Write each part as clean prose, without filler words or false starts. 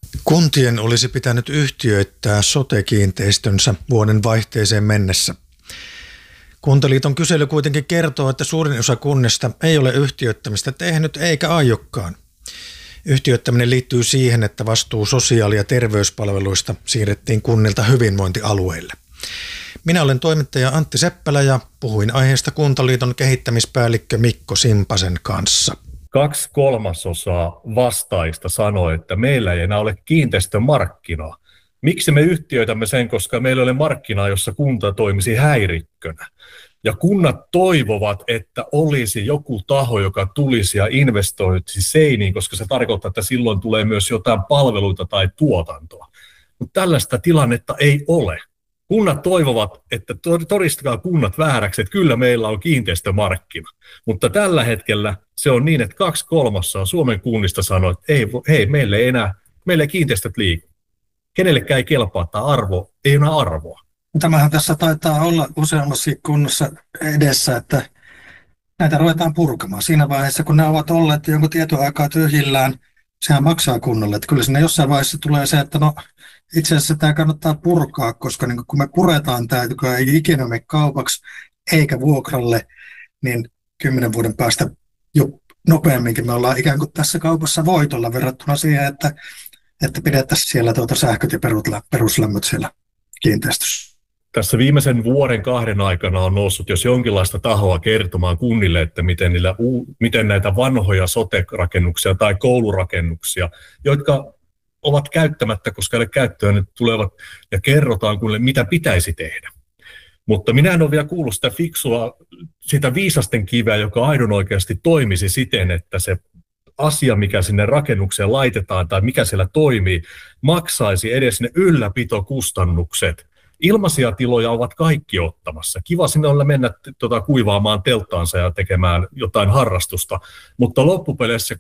Kuntien olisi pitänyt yhtiöittää sote-kiinteistönsä vuoden vaihteeseen mennessä. Kuntaliiton kysely kuitenkin kertoo, että suurin osa kunnista ei ole yhtiöittämistä tehnyt eikä aiokkaan. Yhtiöittäminen liittyy siihen, että vastuu sosiaali- ja terveyspalveluista siirrettiin kunnilta hyvinvointialueille. Minä olen toimittaja Antti Seppälä ja puhuin aiheesta Kuntaliiton kehittämispäällikkö Mikko Simpasen kanssa. 2/3 vastaajista sanoi, että meillä ei enää ole kiinteistömarkkinaa. Miksi me yhtiöitämme sen? Koska meillä ei ole markkinaa, jossa kunta toimisi häirikkönä. Ja kunnat toivovat, että olisi joku taho, joka tulisi ja investoisi seiniin, koska se tarkoittaa, että silloin tulee myös jotain palveluita tai tuotantoa. Mutta tällaista tilannetta ei ole. Kunnat toivovat, että todistakaa kunnat vääräksi, että kyllä meillä on kiinteistömarkkina. Mutta tällä hetkellä se on niin, että 2/3 Suomen kunnista sanoo, että hei, meillä ei kiinteistöt liiku. Kenellekään ei kelpaa tämä arvo, ei enää arvoa. Tämähän tässä taitaa olla useammassa kunnassa edessä, että näitä ruvetaan purkamaan. Siinä vaiheessa, kun ne ovat olleet jonkun tietyn aikaa tyhjillään, sehän maksaa kunnalle. Että kyllä sinne jossain vaiheessa tulee se, että itse asiassa tämä kannattaa purkaa, koska niin kun me puretaan tämä, joka ei ikinä mene kaupaksi eikä vuokralle, niin 10 vuoden päästä jo nopeamminkin me ollaan ikään kuin tässä kaupassa voitolla verrattuna siihen, että pidettäisiin siellä sähköt ja peruslämmöt siellä kiinteistössä. Tässä viimeisen vuoden 2 aikana on noussut jos jonkinlaista tahoa kertomaan kunnille, että miten näitä vanhoja sote-rakennuksia tai koulurakennuksia, jotka ovat käyttämättä, koska ei ole käyttöön, ne tulevat ja kerrotaan kunnille, mitä pitäisi tehdä. Mutta minä en ole vielä kuullut sitä fiksua, sitä viisasten kiveä, joka aidon oikeasti toimisi siten, että se asia, mikä sinne rakennukseen laitetaan tai mikä siellä toimii, maksaisi edes ne ylläpitokustannukset. Ilmaisia tiloja ovat kaikki ottamassa. Kiva sinne olla mennä kuivaamaan telttaansa ja tekemään jotain harrastusta, mutta loppupeleissä,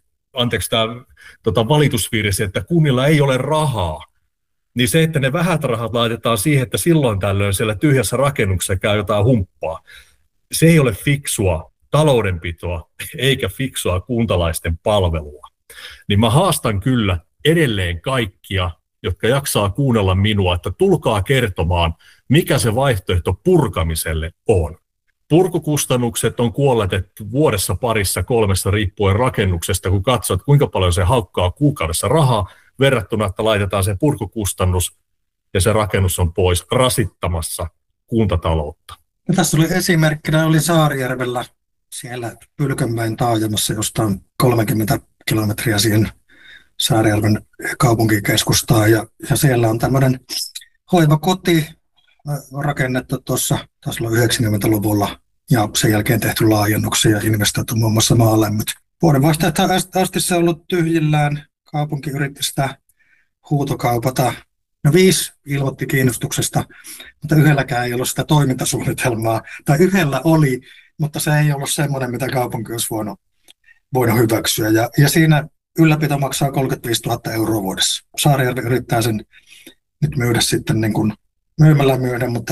tämä valitusvirsi, että kunnilla ei ole rahaa, niin se, että ne vähät rahat laitetaan siihen, että silloin tällöin siellä tyhjässä rakennuksessa käy jotain humppaa, se ei ole fiksua taloudenpitoa eikä fiksua kuntalaisten palvelua. Niin mä haastan kyllä edelleen kaikkia, jotka jaksaa kuunnella minua, että tulkaa kertomaan, mikä se vaihtoehto purkamiselle on. Purkukustannukset on kuolletettu vuodessa 2-3 riippuen rakennuksesta, kun katsot, kuinka paljon se haukkaa kuukaudessa rahaa, verrattuna, että laitetaan se purkukustannus ja se rakennus on pois rasittamassa kuntataloutta. Ja tässä oli esimerkkinä, oli Saarijärvellä siellä Pylkönmäen taajamassa, josta on 30 kilometriä siihen Saarijärven kaupunkikeskustaan. Ja siellä on tämmöinen hoivakoti rakennettu tuossa, taisi olla 90-luvulla, ja sen jälkeen tehty laajennuksia ja investoitu muun muassa maalämmöt. Vuodenvaihteesta asti se on ollut tyhjillään. Kaupunki yritti sitä huutokaupata. 5 ilmoitti kiinnostuksesta, mutta yhdelläkään ei ollut sitä toimintasuunnitelmaa. Tai yhdellä oli, mutta se ei ollut semmoinen, mitä kaupunki olisi voinut hyväksyä. Ja siinä ylläpito maksaa 35 000 euroa vuodessa. Saarijärvi yrittää sen nyt myydä sitten niin kuin myymällä myydä, mutta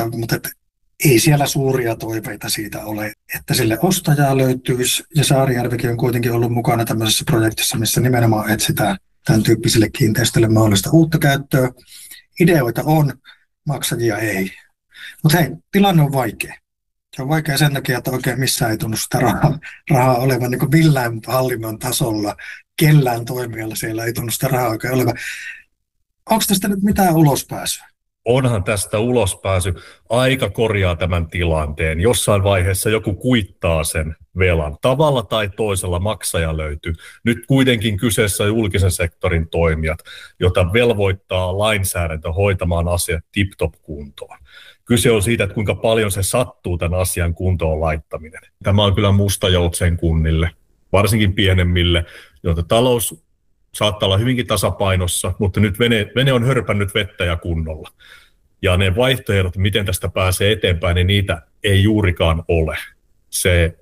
ei siellä suuria toiveita siitä ole, että sille ostajaa löytyisi. Ja Saarijärvikin on kuitenkin ollut mukana tämmöisessä projektissa, missä nimenomaan etsitään tämän tyyppisille kiinteistöille mahdollista uutta käyttöä. Ideoita on, maksajia ei. Mutta hei, tilanne on vaikea. Se on vaikea sen takia, että oikein missään ei tunnu sitä rahaa olevan niin kuin millään hallinnon tasolla. Kellään toimijalla siellä ei tunnu sitä rahaa oikein olevan. Onko tästä nyt mitään ulospääsyä? Onhan tästä ulospääsy. Aika korjaa tämän tilanteen. Jossain vaiheessa joku kuittaa sen velan. Tavalla tai toisella maksaja löytyy. Nyt kuitenkin kyseessä on julkisen sektorin toimijat, jota velvoittaa lainsäädäntö hoitamaan asiat tip-top kuntoon. Kyse on siitä, että kuinka paljon se sattuu tämän asian kuntoon laittaminen. Tämä on kyllä musta joutsen kunnille, varsinkin pienemmille, joita talous saattaa olla hyvinkin tasapainossa, mutta nyt vene on hörpännyt vettä ja kunnolla. Ja ne vaihtoehdot, miten tästä pääsee eteenpäin, niin niitä ei juurikaan ole. Se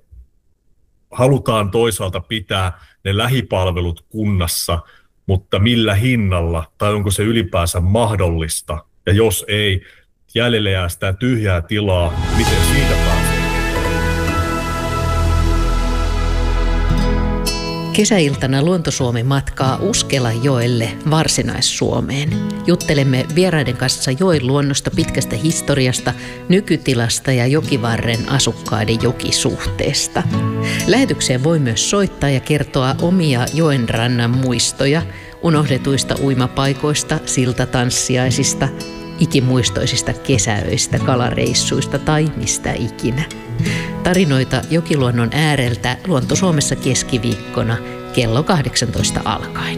halutaan toisaalta pitää ne lähipalvelut kunnassa, mutta millä hinnalla, tai onko se ylipäänsä mahdollista? Ja jos ei, jäljelle jää sitä tyhjää tilaa, miten siitä pääsee? Kesäiltana Luontosuomi matkaa Uskelajoelle Varsinais-Suomeen. Juttelemme vieraiden kanssa joen luonnosta, pitkästä historiasta, nykytilasta ja jokivarren asukkaiden jokisuhteesta. Lähetykseen voi myös soittaa ja kertoa omia joenrannan muistoja, unohdetuista uimapaikoista, siltatanssiaisista, ikimuistoisista kesäöistä, kalareissuista tai mistä ikinä. Tarinoita jokiluonnon ääreltä Luonto-Suomessa keskiviikkona kello 18 alkaen.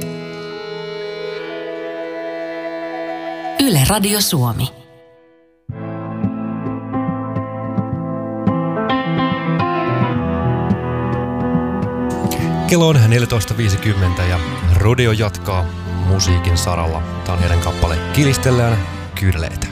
Yle Radio Suomi. Kello on 14.50 ja Rodeo jatkaa musiikin saralla. Tämä on heidän kappale Kilistellään kyydeleitä.